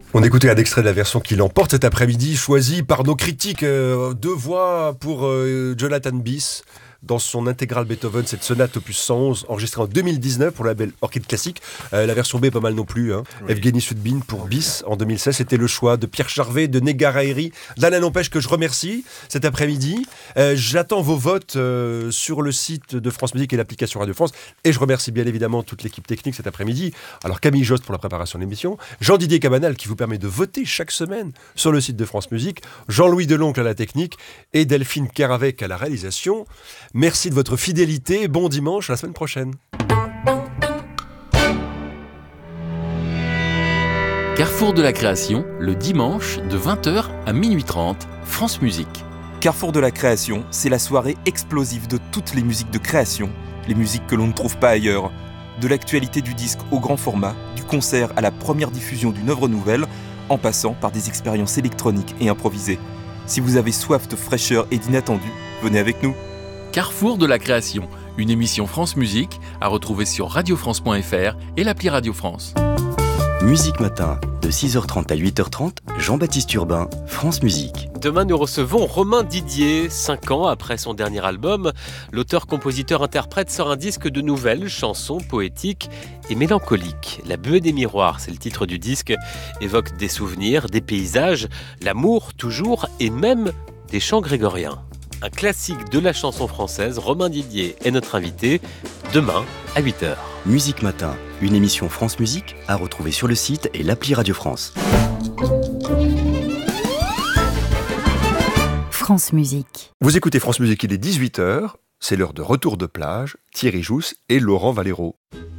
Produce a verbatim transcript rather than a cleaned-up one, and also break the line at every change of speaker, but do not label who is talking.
On écoutait un extrait de la version qui l'emporte cet après-midi, choisi par nos critiques. Euh, deux voix pour euh, Jonathan Bis dans son intégrale Beethoven, cette sonate opus cent onze, enregistrée en deux mille dix-neuf pour le label Orchid Classique. Euh, la version B est pas mal non plus. Hein. Oui. Evgeny Sudbin pour Bis en deux mille seize. C'était le choix de Pierre Charvet, de Negar Haïry, d'Alain Lampèche, que je remercie cet après-midi. Euh, j'attends vos votes euh, sur le site de France Musique et l'application Radio France. Et je remercie bien évidemment toute l'équipe technique cet après-midi. Alors Camille Jost pour la préparation de l'émission, Jean-Didier Cabanal qui vous permet de voter chaque semaine sur le site de France Musique, Jean-Louis Deloncle à la technique et Delphine Keravec à la réalisation. Merci de votre fidélité. Bon dimanche, à la semaine prochaine.
Carrefour de la création, le dimanche de vingt heures à minuit trente, France Musique.
Carrefour de la création, c'est la soirée explosive de toutes les musiques de création, les musiques que l'on ne trouve pas ailleurs. De l'actualité du disque au grand format, du concert à la première diffusion d'une œuvre nouvelle, en passant par des expériences électroniques et improvisées. Si vous avez soif de fraîcheur et d'inattendu, venez avec nous.
Carrefour de la création, une émission France Musique à retrouver sur radio france point f r et l'appli Radio France.
Musique Matin, de six heures trente à huit heures trente, Jean-Baptiste Urbain, France Musique.
Demain, nous recevons Romain Didier. Cinq ans après son dernier album, l'auteur-compositeur-interprète sort un disque de nouvelles chansons poétiques et mélancoliques. La buée des miroirs, c'est le titre du disque, évoque des souvenirs, des paysages, l'amour toujours et même des chants grégoriens. Un classique de la chanson française, Romain Didier est notre invité, demain à huit heures.
Musique Matin, une émission France Musique à retrouver sur le site et l'appli Radio France.
France Musique.
Vous écoutez France Musique, il est dix-huit heures, c'est l'heure de Retour de plage, Thierry Jousse et Laurent Valero.